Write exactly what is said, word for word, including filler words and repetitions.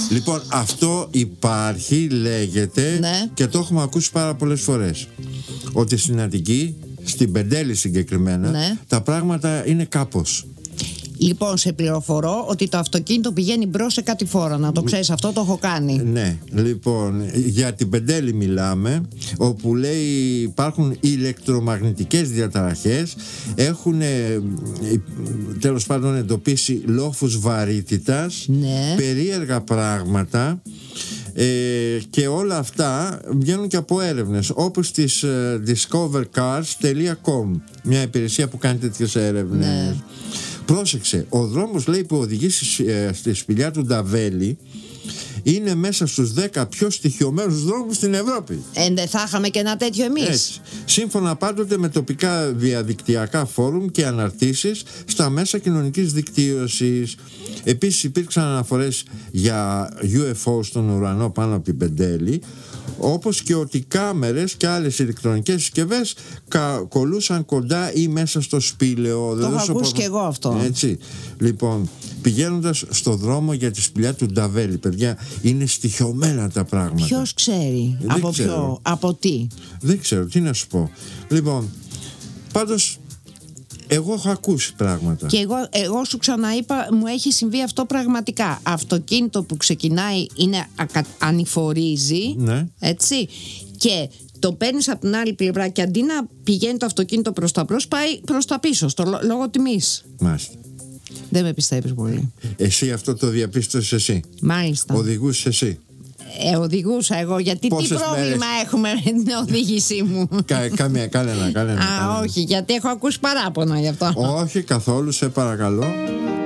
Λοιπόν, αυτό υπάρχει, λέγεται, ναι. και το έχουμε ακούσει πάρα πολλές φορές. Ότι στην Αττική, στην Πεντέλη συγκεκριμένα, ναι. τα πράγματα είναι κάπως. Λοιπόν, σε πληροφορώ ότι το αυτοκίνητο πηγαίνει μπρος σε κάτι φόρα. Να το ξέρεις, αυτό το έχω κάνει. Ναι, λοιπόν, για την Πεντέλη μιλάμε, όπου λέει υπάρχουν ηλεκτρομαγνητικές διαταραχές, έχουν τέλος πάντων εντοπίσει λόφους βαρύτητας, ναι. περίεργα πράγματα. Ε, και όλα αυτά βγαίνουν και από έρευνες όπως της uh, discover cars τελεία com, μια υπηρεσία που κάνει τέτοιες έρευνες. Ναι. Πρόσεξε, ο δρόμος, λέει, που οδηγεί στη, στη σπηλιά του Νταβέλη είναι μέσα στους δέκα πιο στοιχειωμένους δρόμους στην Ευρώπη. Ε, δεν θα είχαμε και ένα τέτοιο εμείς. Έτσι. Σύμφωνα πάντοτε με τοπικά διαδικτυακά φόρουμ και αναρτήσεις στα μέσα κοινωνικής δικτύωσης. Επίσης υπήρξαν αναφορές για γιου εφ ο στον ουρανό πάνω από την Πεντέλη, όπως και ότι κάμερες και άλλες ηλεκτρονικές συσκευές κα, κολούσαν κοντά ή μέσα στο σπήλαιο. Το έχω ακούσει και εγώ αυτό. Έτσι. Λοιπόν, πηγαίνοντας στο δρόμο για τη σπηλιά του Νταβέλη, παιδιά, είναι στοιχειωμένα τα πράγματα. Ποιος ξέρει? Δεν από ξέρω. ποιο? Από τι? Δεν ξέρω, τι να σου πω. Λοιπόν, πάντως εγώ έχω ακούσει πράγματα. Και εγώ, εγώ σου ξαναείπα, μου έχει συμβεί αυτό πραγματικά. Αυτοκίνητο που ξεκινάει είναι ακα, ανηφορίζει, ναι. έτσι, και το παίρνεις από την άλλη πλευρά και αντί να πηγαίνει το αυτοκίνητο προς τα μπρος, πάει προς τα πίσω, στο λό, λόγω τιμής. Μάλιστα. Δεν με πιστεύεις πολύ. Εσύ αυτό το διαπίστωσες εσύ? Μάλιστα. Οδηγούσες εσύ? Ε, οδηγούσα εγώ, γιατί Πόσες τι πρόβλημα μέρες? έχουμε με την οδήγησή μου? Κα, κάμε, κάνε ένα, κάνε ένα, Α, κάνε ένα. όχι, γιατί έχω ακούσει παράπονα γι' αυτό. Όχι καθόλου, σε παρακαλώ.